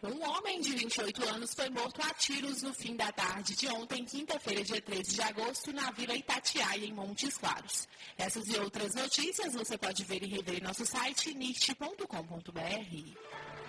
Um homem de 28 anos foi morto a tiros no fim da tarde de ontem, quinta-feira, dia 13 de agosto, na Vila Itatiaia, em Montes Claros. Essas e outras notícias você pode ver e rever em nosso site nist.com.br.